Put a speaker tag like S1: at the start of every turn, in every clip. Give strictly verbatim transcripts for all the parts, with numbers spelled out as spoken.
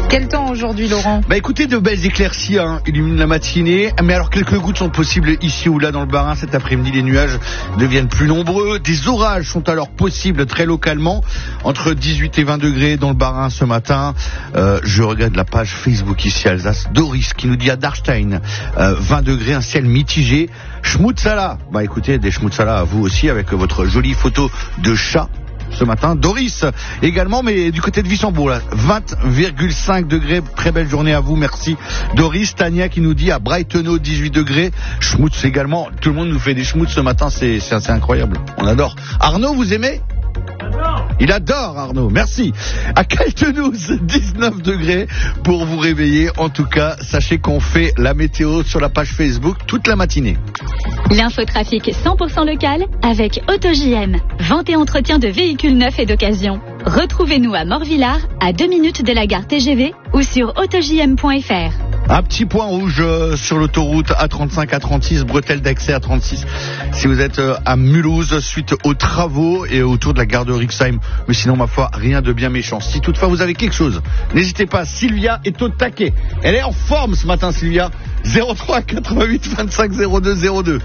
S1: Quel temps aujourd'hui, Laurent?
S2: Bah écoutez, de belles éclaircies hein, illuminent la matinée. Mais alors quelques gouttes sont possibles ici ou là dans le Bas-Rhin. Cet après-midi, les nuages deviennent plus nombreux. Des orages sont alors possibles très localement. Entre dix-huit et vingt degrés dans le Bas-Rhin ce matin. Euh, je regarde la page Facebook ici Alsace. Doris qui nous dit à Darstein, euh, vingt degrés, un ciel mitigé. Schmutzala. Bah écoutez, des schmutzala à vous aussi avec votre jolie photo de chat. Ce matin, Doris également, mais du côté de Wissembourg, là, vingt virgule cinq degrés, très belle journée à vous, merci. Doris, Tania qui nous dit à Breitenau, dix-huit degrés, schmutz également, tout le monde nous fait des schmutz ce matin, c'est, c'est assez incroyable, on adore. Arnaud, vous aimez ? Il adore Arnaud, merci. À Kaltenouze, dix-neuf degrés pour vous réveiller. En tout cas, sachez qu'on fait la météo sur la page Facebook toute la matinée.
S3: L'infotrafic cent pour cent local avec AutoJM. Vente et entretien de véhicules neufs et d'occasion. Retrouvez-nous à Morvillard, à deux minutes de la gare T G V ou sur autojm point f r.
S2: Un petit point rouge euh, sur l'autoroute A trente-cinq, A trente-six, bretelle d'accès A trente-six. Si vous êtes euh, à Mulhouse, suite aux travaux et autour de la gare de Rixheim. Mais sinon, ma foi, rien de bien méchant. Si toutefois vous avez quelque chose, n'hésitez pas. Sylvia est au taquet. Elle est en forme ce matin, Sylvia. zéro trois quatre-vingt-huit vingt-cinq zéro deux zéro deux.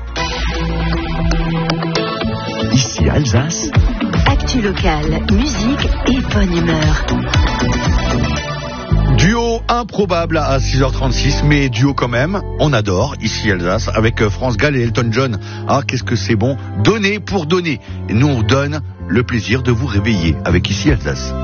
S4: Ici Alsace.
S5: Actu locale, musique et bonne humeur.
S2: Duo improbable à six heures trente-six, mais duo quand même, on adore, ici Alsace, avec France Gall et Elton John. Ah, qu'est-ce que c'est bon, donner pour donner. Et nous, on donne le plaisir de vous réveiller avec ici Alsace.